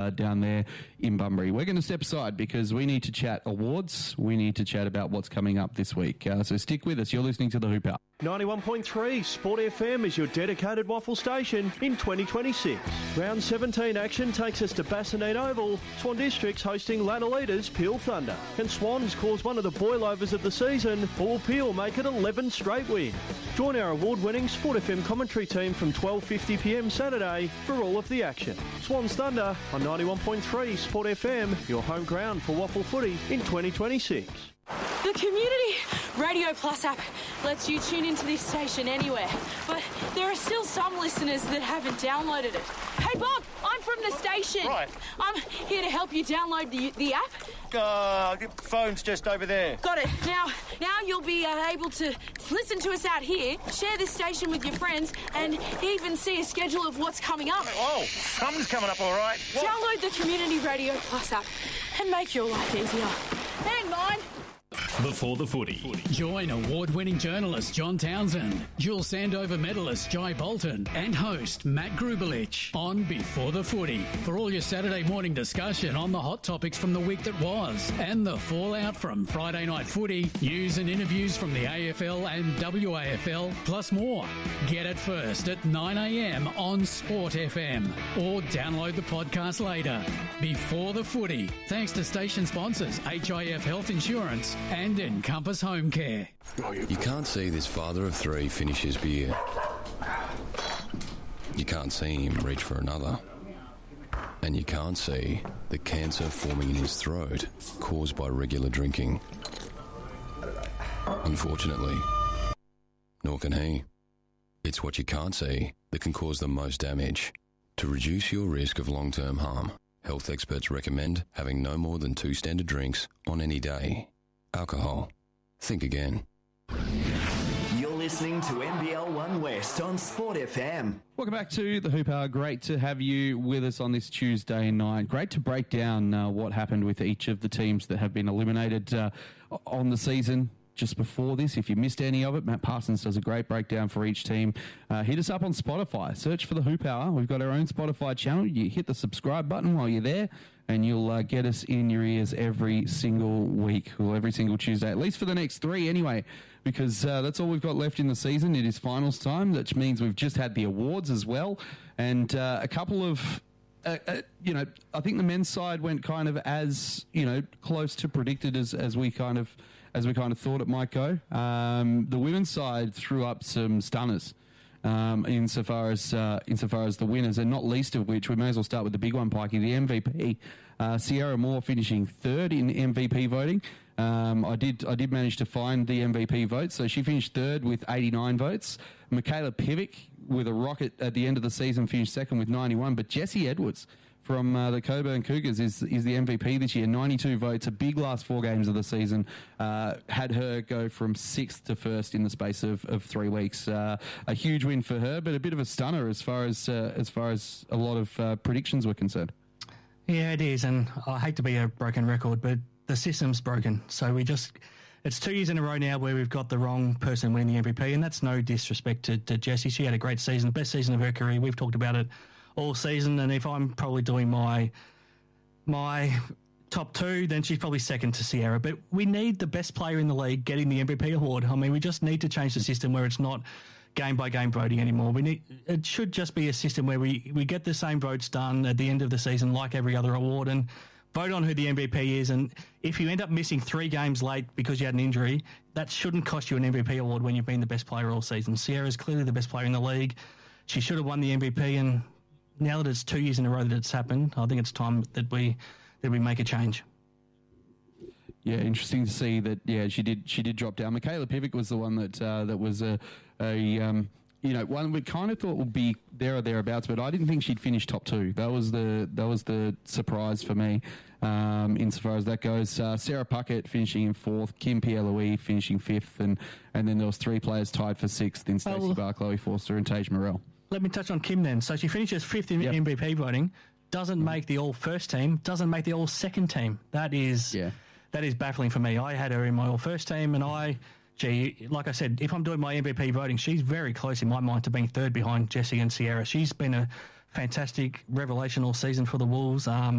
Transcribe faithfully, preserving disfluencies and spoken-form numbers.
uh, down there in Bunbury. We're going to step aside because we need to chat awards. We need to chat about what's coming up this week. Uh, so stick with us. You're listening to The Hoop Hour. ninety-one point three Sport F M is your dedicated waffle station in twenty twenty-six. Round seventeen action takes us to Bassendean Oval. Swan District's hosting ladder leaders Peel Thunder. Can Swans cause one of the boilovers of the season, or will Peel make it eleven straight wins? Join our award-winning Sport F M commentary team from twelve fifty p m Saturday for all of the action. Swans Thunder on ninety-one point three Sport F M, your home ground for waffle footy in twenty twenty-six. The Community Radio Plus app lets you tune into this station anywhere, but there are still some listeners that haven't downloaded it. Hey Bob, I'm from the station. Right. I'm here to help you download the the app. Uh, the phone's just over there. Got it. Now, now you'll be uh, able to listen to us out here, share this station with your friends, and even see a schedule of what's coming up. Oh, something's coming up all right. What? Download the Community Radio Plus app and make your life easier. And mine. Before the Footy. Join award-winning journalist John Townsend, dual Sandover medalist Jai Bolton, and host Matt Grubelich on Before the Footy for all your Saturday morning discussion on the hot topics from the week that was and the fallout from Friday night footy, news and interviews from the A F L and W A F L, plus more. Get it first at nine a m on Sport F M or download the podcast later. Before the Footy, thanks to station sponsors H I F Health Insurance and Encompass Home Care. You can't see this father of three finish his beer. You can't see him reach for another. And you can't see the cancer forming in his throat caused by regular drinking. Unfortunately, nor can he. It's what you can't see that can cause the most damage. To reduce your risk of long-term harm, health experts recommend having no more than two standard drinks on any day. Alcohol. Think again. You're listening to N B L One West on Sport F M. Welcome back to the Hoop Hour. Great to have you with us on this Tuesday night. Great to break down uh, what happened with each of the teams that have been eliminated uh, on the season. Just before this, if you missed any of it, Matt Parsons does a great breakdown for each team. Uh, hit us up on Spotify. Search for the Hoop Hour. We've got our own Spotify channel. You hit the subscribe button while you're there, and you'll uh, get us in your ears every single week, or every single Tuesday, at least for the next three anyway, because uh, that's all we've got left in the season. It is finals time, which means we've just had the awards as well, and uh, a couple of... Uh, uh, you know, I think the men's side went kind of as, you know, close to predicted as, as we kind of as we kind of thought it might go. Um, the women's side threw up some stunners um, insofar as uh, insofar as the winners, and not least of which, we may as well start with the big one, Pikey, the M V P. Uh, Sierra Moore finishing third in M V P voting. Um, I did I did manage to find the M V P votes, so she finished third with eighty-nine votes. Michaela Pivic, with a rocket at the end of the season, finished second with ninety-one. But Jessie Edwards from uh, the Coburn Cougars is is the M V P this year, ninety-two votes. A big last four games of the season. Uh, had her go from sixth to first in the space of, of three weeks. Uh, a huge win for her, but a bit of a stunner as far as uh, as far as a lot of uh, predictions were concerned. Yeah, it is, and I hate to be a broken record, but the system's broken. So we just... It's two years in a row now where we've got the wrong person winning the M V P, and that's no disrespect to, to Jessie. She had a great season, best season of her career. We've talked about it all season, and if I'm probably doing my my top two, then she's probably second to Sierra. But we need the best player in the league getting the M V P award. I mean, we just need to change the system where it's not game-by-game voting anymore. We need It should just be a system where we, we get the same votes done at the end of the season like every other award, and vote on who the M V P is, and if you end up missing three games late because you had an injury, that shouldn't cost you an M V P award when you've been the best player all season. Sierra's clearly the best player in the league. She should have won the M V P, and now that it's two years in a row that it's happened, I think it's time that we that we make a change. Yeah, interesting to see that. Yeah, she did. She did drop down. Michaela Pivic was the one that uh, that was a, a um, you know, one we kind of thought would be there or thereabouts, but I didn't think she'd finish top two. That was the that was the surprise for me, um, insofar as that goes. Uh, Sarah Puckett finishing in fourth, Kim Pierre-Louis finishing fifth, and, and then there was three players tied for sixth in Stacey oh, Barr, Chloe Forster, and Tage Morrell. Let me touch on Kim then. So she finishes fifth in yep. M V P voting, doesn't make the all first team, doesn't make the all second team. That is yeah. that is baffling for me. I had her in my all first team, and I. Gee, like I said, if I'm doing my M V P voting, she's very close in my mind to being third behind Jessie and Sierra. She's been a fantastic revelation all season for the Wolves. Um,